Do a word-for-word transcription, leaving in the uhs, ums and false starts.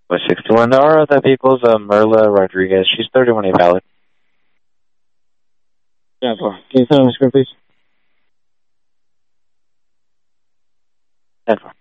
West sixty-one, Nora, that vehicle's uh, Merla Rodriguez. She's thirty-one A valid. Yeah, four. Can you send on the screen, please? ten four.